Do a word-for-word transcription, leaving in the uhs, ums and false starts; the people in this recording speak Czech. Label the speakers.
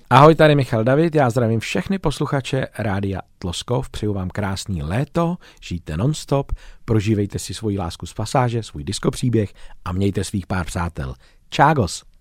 Speaker 1: Ahoj, tady Michal David, já zdravím všechny posluchače Rádia Tloskov, přeju vám krásný léto, žijte nonstop, prožívejte si svoji lásku z pasáže, svůj diskopříběh a mějte svých pár přátel. Čágos!